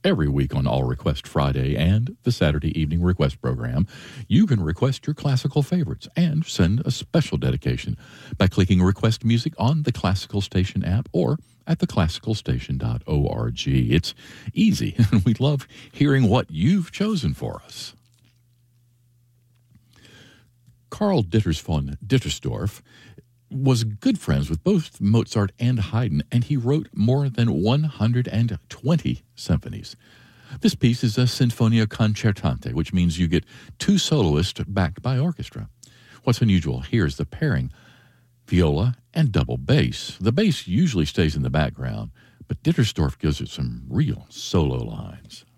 Every week on All Request Friday and the Saturday Evening Request Program, you can request your classical favorites and send a special dedication by clicking Request Music on the Classical Station app or at theclassicalstation.org. It's easy, and we love hearing what you've chosen for us. Karl Ditters von Dittersdorf was good friends with both Mozart and Haydn, and he wrote more than 120 symphonies. This piece is a Sinfonia Concertante, which means you get two soloists backed by orchestra. What's unusual here is the pairing, viola and double bass. The bass usually stays in the background, but Dittersdorf gives it some real solo lines.